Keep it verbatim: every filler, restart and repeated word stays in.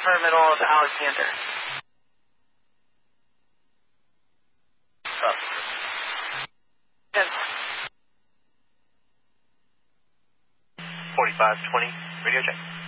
upper middle of Alexander. Copy. Yes. forty-five twenty, radio check.